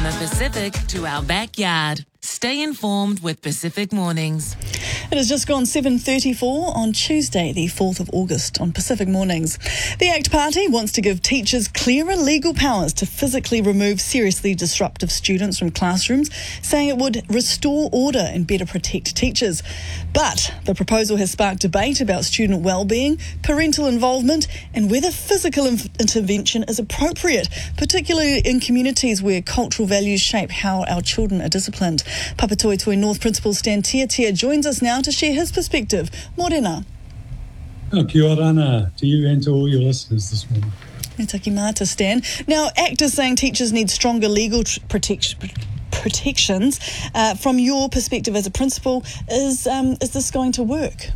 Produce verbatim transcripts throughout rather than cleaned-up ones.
the Pacific to our backyard. Stay informed with Pacific Mornings. It has just gone seven thirty-four on Tuesday, the fourth of August on Pacific Mornings. The ACT Party wants to give teachers clearer legal powers to physically remove seriously disruptive students from classrooms, saying it would restore order and better protect teachers. But the proposal has sparked debate about student well-being, parental involvement and whether physical in- intervention is appropriate, particularly in communities where cultural values shape how our children are disciplined. Papatoetoe North Principal Stan Tiatia joins us now to share his perspective. Morena. Oh, kia ora to you and to all your listeners this morning. E taki mata, Stan. Now, ACT is saying teachers need stronger legal tr- protection, protections. Uh, from your perspective as a principal, is um, is this going to work?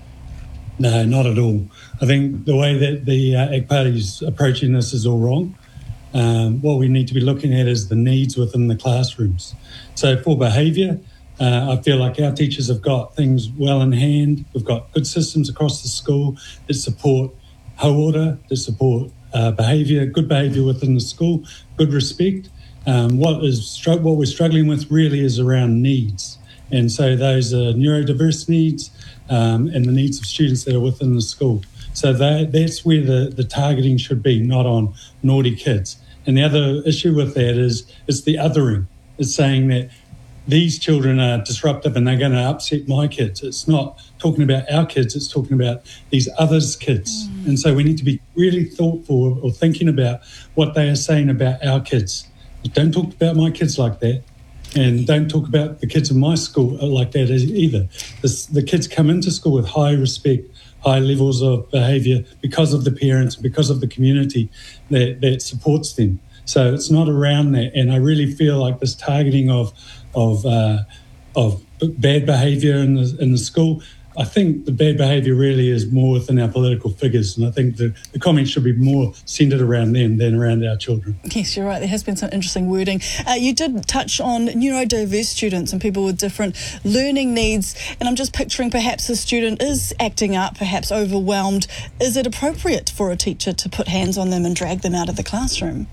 No, not at all. I think the way that the uh, ACT Party is approaching this is all wrong. Um, what we need to be looking at is the needs within the classrooms. So for behaviour, uh, I feel like our teachers have got things well in hand. We've got good systems across the school that support hauora, that support uh, behaviour, good behaviour within the school, good respect. Um, what is what we're struggling with really is around needs. And so those are neurodiverse needs um, and the needs of students that are within the school. So that, that's where the, the targeting should be, not on naughty kids. And the other issue with that is it's the othering. It's saying that these children are disruptive and they're going to upset my kids. It's not talking about our kids, it's talking about these others' kids. Mm. And so we need to be really thoughtful or thinking about what they are saying about our kids. Don't talk about my kids like that. And don't talk about the kids in my school like that either. This, the kids come into school with high respect, high levels of behaviour because of the parents, because of the community that, that supports them. So it's not around that. And I really feel like this targeting of of uh, of bad behaviour in the in the school, I think the bad behaviour really is more within our political figures. And I think the, the comments should be more centred around them than around our children. Yes, you're right. There has been some interesting wording. Uh, you did touch on neurodiverse students and people with different learning needs. And I'm just picturing perhaps a student is acting up, perhaps overwhelmed. Is it appropriate for a teacher to put hands on them and drag them out of the classroom?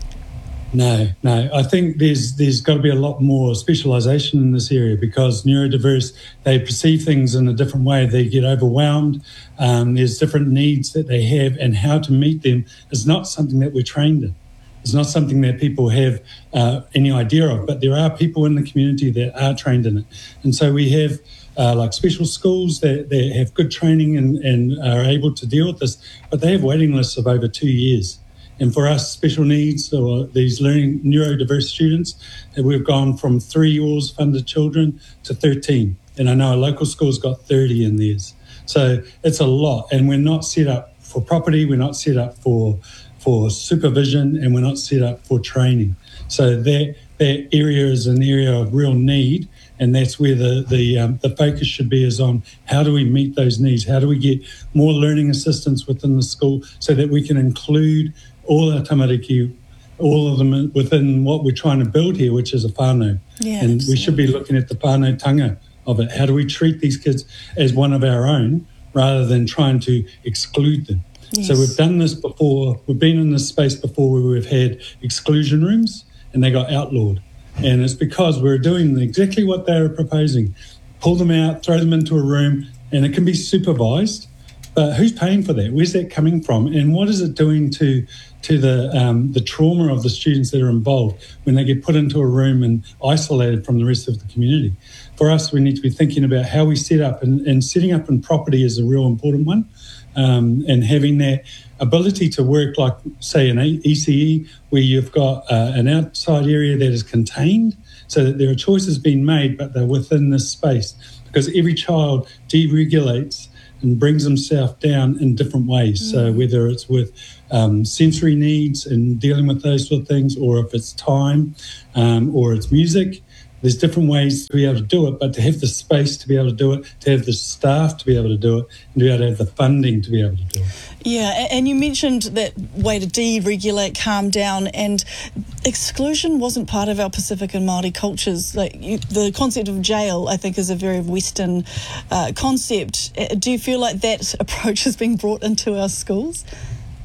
No, no. I think there's there's got to be a lot more specialisation in this area because neurodiverse, they perceive things in a different way. They get overwhelmed. Um, there's different needs that they have, and how to meet them is not something that we're trained in. It's not something that people have uh, any idea of, but there are people in the community that are trained in it. And so we have uh, like special schools that, that have good training and, and are able to deal with this, but they have waiting lists of over two years. And for us, special needs or these learning neurodiverse students, we've gone from three yours funded children to thirteen. And I know a local school's got thirty in theirs. So it's a lot. And we're not set up for property, we're not set up for for supervision, and we're not set up for training. So that that area is an area of real need. And that's where the the, um, the focus should be, is on how do we meet those needs? How do we get more learning assistants within the school so that we can include all our tamariki, all of them within what we're trying to build here, which is a whānau. Yeah, and absolutely. We should be looking at the whānautanga of it. How do we treat these kids as one of our own rather than trying to exclude them? Yes. So we've done this before. We've been in this space before where we've had exclusion rooms and they got outlawed. And it's because we're doing exactly what they were proposing. Pull them out, throw them into a room, and it can be supervised. But who's paying for that? Where's that coming from? And what is it doing to to the um, the trauma of the students that are involved when they get put into a room and isolated from the rest of the community? For us, we need to be thinking about how we set up, and, and setting up in property is a real important one. Um, and having that ability to work like, say, an E C E, where you've got uh, an outside area that is contained so that there are choices being made, but they're within this space. Because every child deregulates and brings himself down in different ways. Mm. So whether it's with um, sensory needs and dealing with those sort of things, or if it's time um, or it's music, there's different ways to be able to do it, but to have the space to be able to do it, to have the staff to be able to do it, and to be able to have the funding to be able to do it. Yeah, and you mentioned that way to deregulate, calm down, and exclusion wasn't part of our Pacific and Māori cultures. Like you, the concept of jail, I think, is a very Western uh, concept. Do you feel like that approach is being brought into our schools?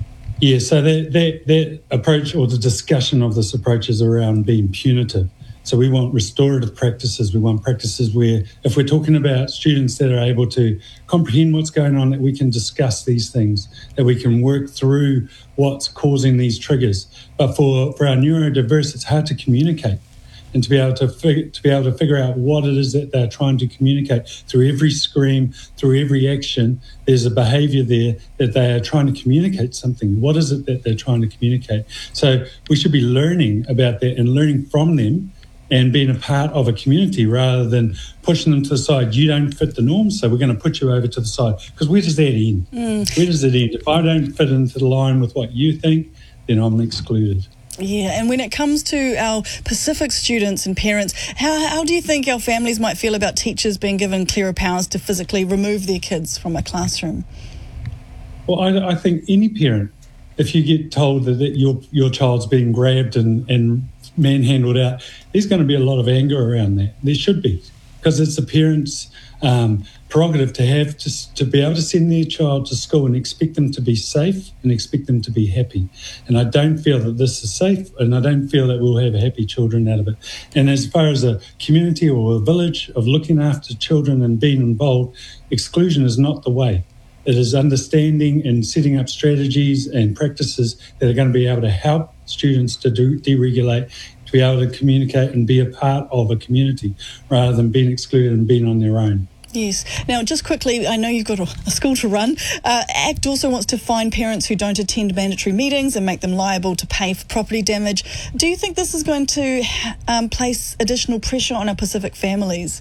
Yeah, so that, that, that approach, or the discussion of this approach, is around being punitive. So we want restorative practices. We want practices where, if we're talking about students that are able to comprehend what's going on, that we can discuss these things, that we can work through what's causing these triggers. But for, for our neurodiverse, it's hard to communicate. And to be able to fig- to be able to figure out what it is that they're trying to communicate through every scream, through every action, there's a behaviour there that they are trying to communicate something. What is it that they're trying to communicate? So we should be learning about that and learning from them and being a part of a community rather than pushing them to the side. You don't fit the norms, so we're going to put you over to the side. Because where does that end? Mm. Where does it end? If I don't fit into the line with what you think, then I'm excluded. Yeah, and when it comes to our Pacific students and parents, how how do you think our families might feel about teachers being given clearer powers to physically remove their kids from a classroom? Well, I, I think any parent, if you get told that, that your your child's being grabbed and, and manhandled out, there's going to be a lot of anger around that. There should be, because it's the parents' um, prerogative to have to, to be able to send their child to school and expect them to be safe and expect them to be happy. And I don't feel that this is safe, and I don't feel that we'll have happy children out of it. And as far as a community or a village of looking after children and being involved, exclusion is not the way. It is understanding and setting up strategies and practices that are going to be able to help students to do deregulate, to be able to communicate and be a part of a community rather than being excluded and being on their own. Yes. Now, just quickly, I know you've got a school to run. Uh, ACT also wants to fine parents who don't attend mandatory meetings and make them liable to pay for property damage. Do you think this is going to um, place additional pressure on our Pacific families?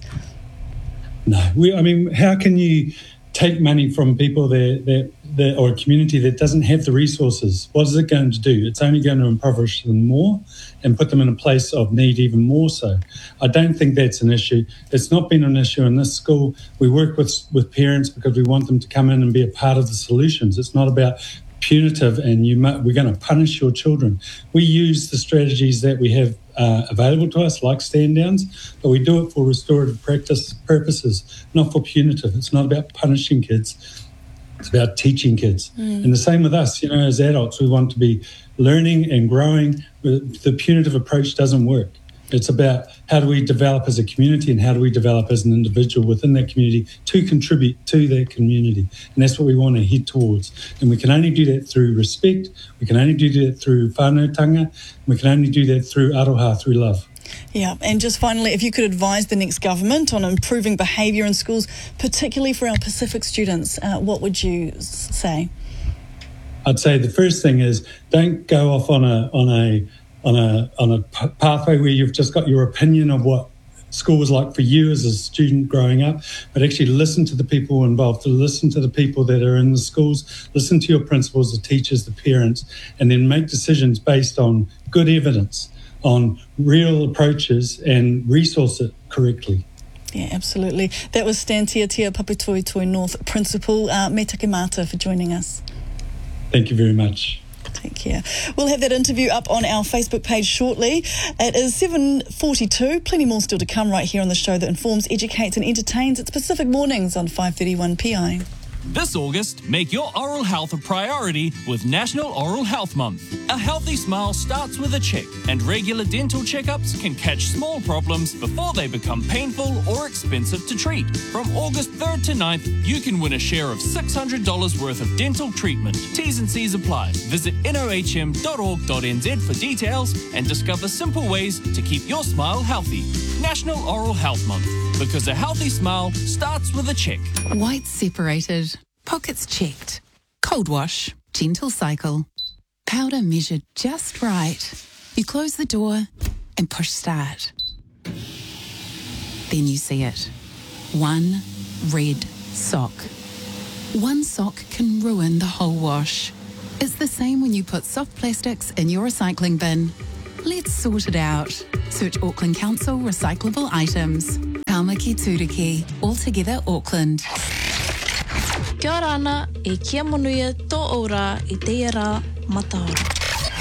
No. We, I mean, how can you take money from people that, that, that or a community that doesn't have the resources? What is it going to do? It's only going to impoverish them more and put them in a place of need even more so. I don't think that's an issue. It's not been an issue in this school. We work with, with parents because we want them to come in and be a part of the solutions. It's not about punitive and you mu- we're going to punish your children. We use the strategies that we have uh, available to us, like stand downs, but we do it for restorative practice purposes, not for punitive. It's not about punishing kids. It's about teaching kids. Mm. And the same with us, you know, as adults, we want to be learning and growing. The punitive approach doesn't work. It's about how do we develop as a community and how do we develop as an individual within that community to contribute to that community. And that's what we want to head towards. And we can only do that through respect. We can only do that through whānautanga. We can only do that through aroha, through love. Yeah, and just finally, if you could advise the next government on improving behaviour in schools, particularly for our Pacific students, uh, what would you say? I'd say the first thing is don't go off on a on a on a on a pathway where you've just got your opinion of what school was like for you as a student growing up, but actually listen to the people involved, to listen to the people that are in the schools, listen to your principals, the teachers, the parents, and then make decisions based on good evidence, on real approaches, and resource it correctly. Yeah, absolutely. That was Stan Tiatia, Papatoetoe North Principal. Uh, me take mata for joining us. Thank you very much. Take care. We'll have that interview up on our Facebook page shortly. It is seven forty-two. Plenty more still to come right here on the show that informs, educates and entertains. It's Pacific Mornings on five thirty-one P I. This August, make your oral health a priority with National Oral Health Month. A healthy smile starts with a check, and regular dental checkups can catch small problems before they become painful or expensive to treat. From August third to ninth, you can win a share of six hundred dollars worth of dental treatment. T's and C's apply. Visit N O H M dot org dot N Z for details and discover simple ways to keep your smile healthy. National Oral Health Month, because a healthy smile starts with a check. Whites separated, pockets checked, cold wash, gentle cycle, powder measured just right. You close the door and push start. Then you see it. One red sock. One sock can ruin the whole wash. It's the same when you put soft plastics in your recycling bin. Let's sort it out. Search Auckland Council recyclable items. Kaumaki Turiki, Altogether Auckland. Kia ora ana, e kia monuia tō ora i te ara mataora.